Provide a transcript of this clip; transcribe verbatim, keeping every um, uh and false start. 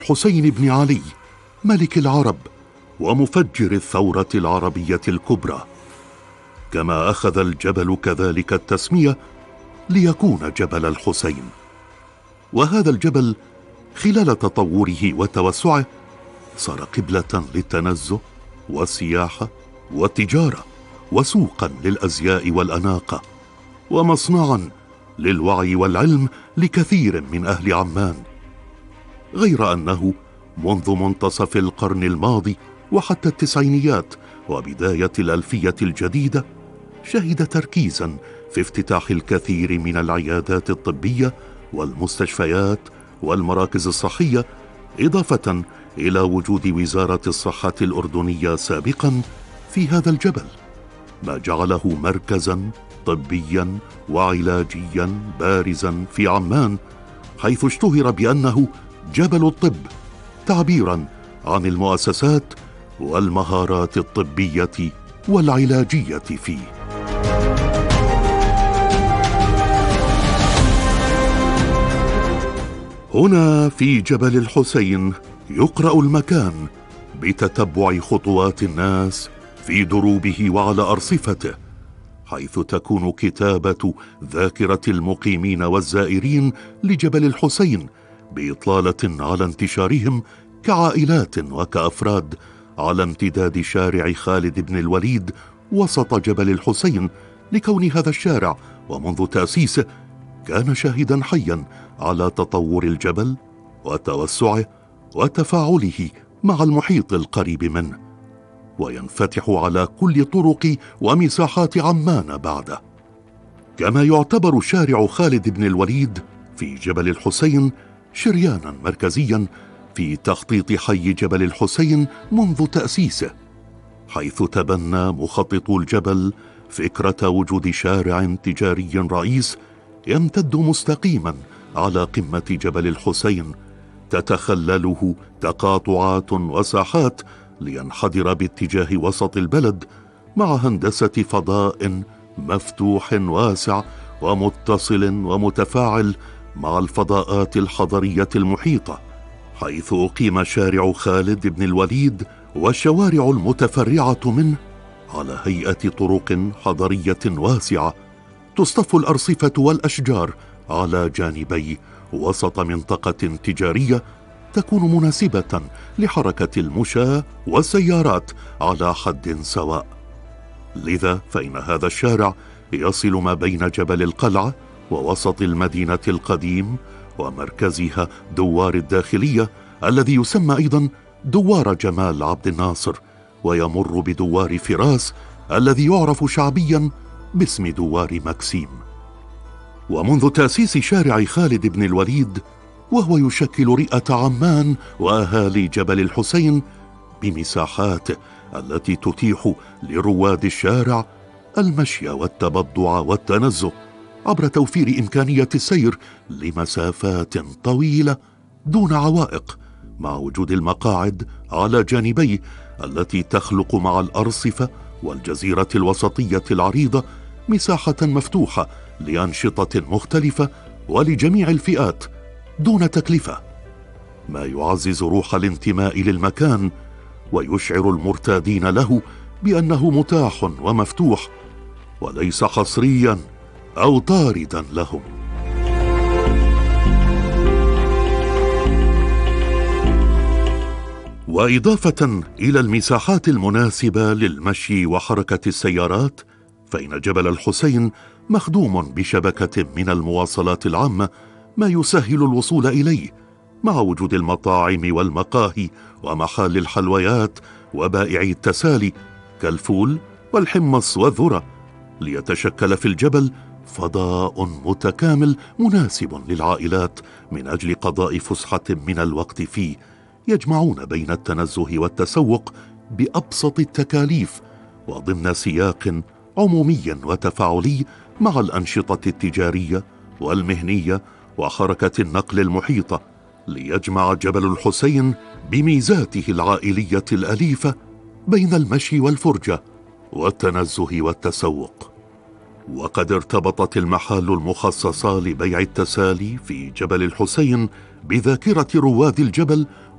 حسين بن علي ملك العرب ومفجر الثورة العربية الكبرى، كما أخذ الجبل كذلك التسمية ليكون جبل الحسين. وهذا الجبل خلال تطوره وتوسعه صار قبلة للتنزه والسياحة والتجارة، وسوقا للأزياء والأناقة، ومصنعا للوعي والعلم لكثير من أهل عمان. غير أنه منذ منتصف القرن الماضي وحتى التسعينيات وبداية الألفية الجديدة شهد تركيزا في افتتاح الكثير من العيادات الطبية والمستشفيات والمراكز الصحية، إضافة إلى وجود وزارة الصحة الأردنية سابقا في هذا الجبل، ما جعله مركزا طبيا وعلاجيا بارزا في عمان، حيث اشتهر بأنه جبل الطب، تعبيرا عن المؤسسات والمهارات الطبية والعلاجية فيه. هنا في جبل الحسين يقرأ المكان بتتبع خطوات الناس في دروبه وعلى أرصفته، حيث تكون كتابة ذاكرة المقيمين والزائرين لجبل الحسين بإطلالة على انتشارهم كعائلات وكأفراد على امتداد شارع خالد بن الوليد وسط جبل الحسين، لكون هذا الشارع ومنذ تأسيسه كان شاهدا حيا على تطور الجبل وتوسعه وتفاعله مع المحيط القريب منه، وينفتح على كل طرق ومساحات عمان بعده. كما يعتبر شارع خالد بن الوليد في جبل الحسين شريانا مركزيا في تخطيط حي جبل الحسين منذ تأسيسه، حيث تبنى مخططو الجبل فكرة وجود شارع تجاري رئيس يمتد مستقيما على قمة جبل الحسين، تتخلله تقاطعات وساحات لينحدر باتجاه وسط البلد، مع هندسة فضاء مفتوح واسع ومتصل ومتفاعل مع الفضاءات الحضرية المحيطة، حيث أقيم شارع خالد بن الوليد والشوارع المتفرعة منه على هيئة طرق حضرية واسعة تصطف الأرصفة والأشجار على جانبي وسط منطقة تجارية تكون مناسبة لحركة المشاة والسيارات على حد سواء. لذا فإن هذا الشارع يصل ما بين جبل القلعة ووسط المدينة القديم ومركزها دوار الداخلية الذي يسمى أيضا دوار جمال عبد الناصر، ويمر بدوار فراس الذي يعرف شعبيا باسم دوار مكسيم. ومنذ تأسيس شارع خالد بن الوليد وهو يشكل رئة عمان وأهالي جبل الحسين بمساحاته التي تتيح لرواد الشارع المشي والتبضع والتنزه عبر توفير إمكانية السير لمسافات طويلة دون عوائق، مع وجود المقاعد على جانبيه التي تخلق مع الأرصفة والجزيرة الوسطية العريضة مساحة مفتوحة لأنشطة مختلفة ولجميع الفئات دون تكلفة، ما يعزز روح الانتماء للمكان ويشعر المرتادين له بأنه متاح ومفتوح وليس حصريا أو طاردا لهم. وإضافة إلى المساحات المناسبة للمشي وحركة السيارات، فإن جبل الحسين مخدوم بشبكة من المواصلات العامة، ما يسهل الوصول إليه، مع وجود المطاعم والمقاهي ومحال الحلويات وبائعي التسالي كالفول والحمص والذرة، ليتشكل في الجبل فضاء متكامل مناسب للعائلات من أجل قضاء فسحة من الوقت فيه، يجمعون بين التنزه والتسوق بأبسط التكاليف وضمن سياق عمومي وتفاعلي مع الأنشطة التجارية والمهنية وحركة النقل المحيطة، ليجمع جبل الحسين بميزاته العائلية الأليفة بين المشي والفرجة والتنزه والتسوق. وقد ارتبطت المحال المخصصة لبيع التسالي في جبل الحسين بذاكرة رواد الجبل